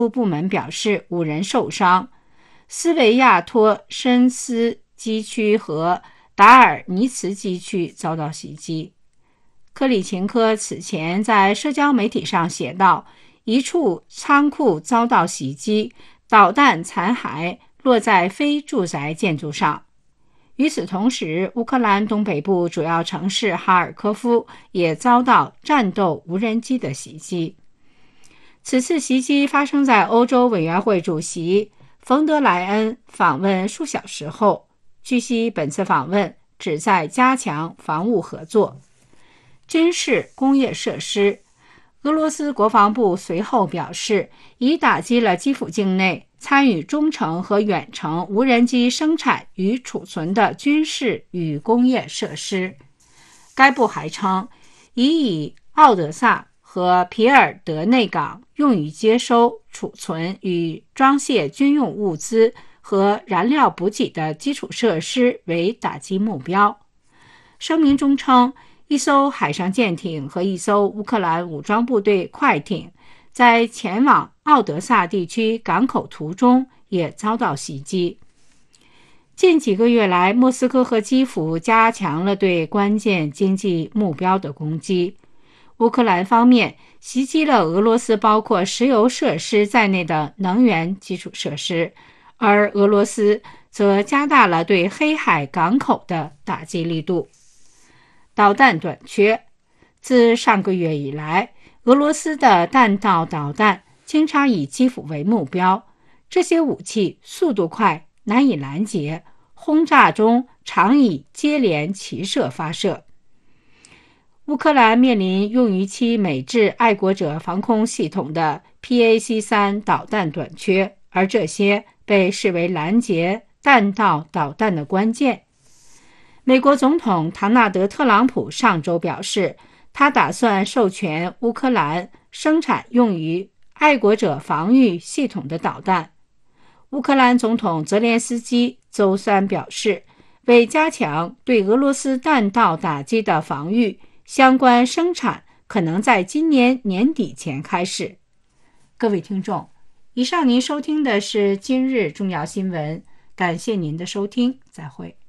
部门表示无人受伤。斯维亚托申斯基区和达尔尼茨基区遭到袭击。克里琴科此前在社交媒体上写道，一处仓库遭到袭击，导弹残骸落在非住宅建筑上。与此同时，乌克兰东北部主要城市哈尔科夫也遭到战斗无人机的袭击。此次袭击发生在欧洲委员会主席冯德莱恩访问数小时后，据悉本次访问旨在加强防务合作。军事工业设施，俄罗斯国防部随后表示，已打击了基辅境内参与中程和远程无人机生产与储存的军事与工业设施。该部还称，已以奥德萨和皮尔德内港用于接收、储存与装卸军用物资和燃料补给的基础设施为打击目标。声明中称，一艘海上舰艇和一艘乌克兰武装部队快艇在前往奥德萨地区港口途中也遭到袭击。近几个月来，莫斯科和基辅加强了对关键经济目标的攻击。乌克兰方面袭击了俄罗斯包括石油设施在内的能源基础设施，而俄罗斯则加大了对黑海港口的打击力度。导弹短缺，自上个月以来，俄罗斯的弹道导弹经常以基辅为目标，这些武器速度快，难以拦截，轰炸中常以接连齐射发射。乌克兰面临用于其美制爱国者防空系统的 PAC-3 导弹短缺，而这些被视为拦截弹道导弹的关键。美国总统唐纳德·特朗普上周表示，他打算授权乌克兰生产用于爱国者防御系统的导弹。乌克兰总统泽连斯基周三表示，为加强对俄罗斯弹道打击的防御，相关生产可能在今年年底前开始。各位听众，以上您收听的是今日重要新闻，感谢您的收听，再会。